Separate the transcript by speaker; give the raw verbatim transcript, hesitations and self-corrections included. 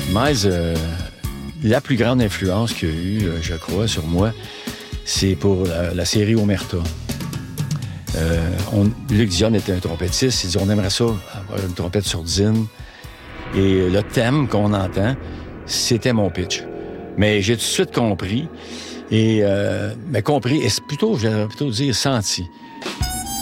Speaker 1: Miles, euh, la plus grande influence qu'il y a eu, euh, je crois, sur moi, c'est pour la, la série Omerta. Euh, on, Luc Dion était un trompettiste. Il dit on aimerait ça, avoir une trompette sourdine. Et le thème qu'on entend, c'était mon pitch. Mais j'ai tout de suite compris. Et, euh, mais compris, et c'est plutôt, j'aimerais plutôt dire senti.